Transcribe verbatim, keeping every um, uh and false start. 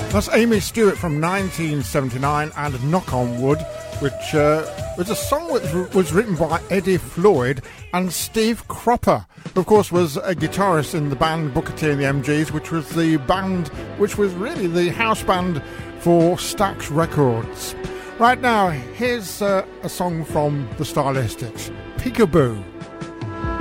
That's Amy Stewart from nineteen seventy-nine and Knock on Wood, which uh, was a song that was written by Eddie Floyd and Steve Cropper, who of course was a guitarist in the band Booker T and the M Gs, which was the band, which was really the house band for Stax Records. Right now, here's uh, a song from the Stylistics, Peekaboo.